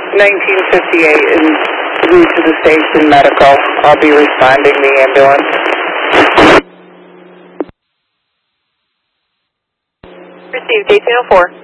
1958 is route to the station medical. I'll be responding the ambulance. Received, 1804.